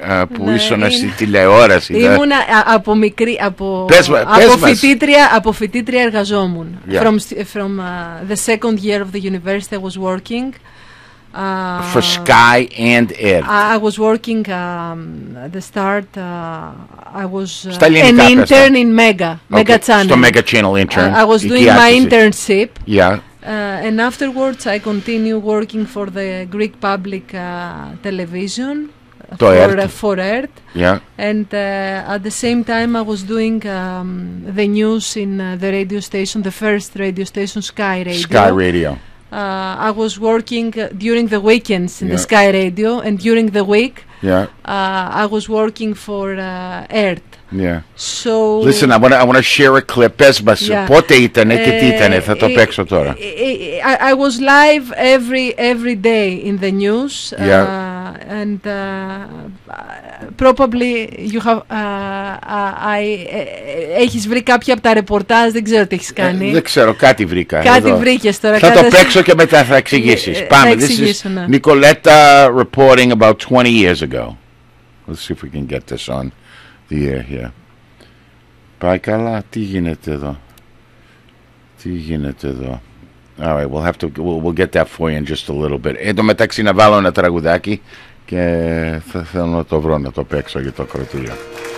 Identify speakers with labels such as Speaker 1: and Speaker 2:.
Speaker 1: που ήσουν στη τηλεόραση.
Speaker 2: Ήμουν από μικρή, από φοιτήτρια εργαζόμουν. From the second year of the university I was working.
Speaker 1: For Sky and Air.
Speaker 2: I was working at the start. I was
Speaker 1: an
Speaker 2: intern in Mega Channel.
Speaker 1: Στο Mega Channel intern.
Speaker 2: I was doing my internship.
Speaker 1: Yeah.
Speaker 2: And afterwards I continue working for the Greek public television. For ERT.
Speaker 1: Yeah.
Speaker 2: And at the same time I was doing the news in the radio station, the first radio station, Sky Radio.
Speaker 1: Sky Radio.
Speaker 2: I was working during the weekends in the Sky Radio, and during the week I was working for ERT.
Speaker 1: Yeah.
Speaker 2: So
Speaker 1: listen, I want to share a clip. Πες μας, πότε ήτανε και τι ήτανε, θα το παίξω τώρα.
Speaker 2: I was live every day in the news. And probably you have έχεις βρει κάποια από τα ρεπορτάζ, δεν ξέρω τι έχεις κάνει.
Speaker 1: Δεν ξέρω, κάτι βρήκα.
Speaker 2: Κάτι βρήκες τώρα.
Speaker 1: Θα το παίξω και μετά θα εξηγήσεις. Πάμε. This is Nicoletta reporting about 20 years ago. Let's see if we can get this on the air here. Πάει καλά, τι γίνεται εδώ. All right, we'll get that for you in just a little bit. Εν τω μεταξύ να βάλω ένα τραγουδάκι και θα θέλω να το βρω, να το παίξω για το ακροατήριο.